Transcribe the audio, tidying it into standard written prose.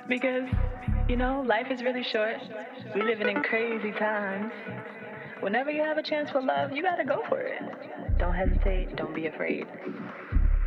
Because, life is really short. We living in crazy times. Whenever you have a chance for love, you gotta go for it. Don't hesitate. Don't be afraid.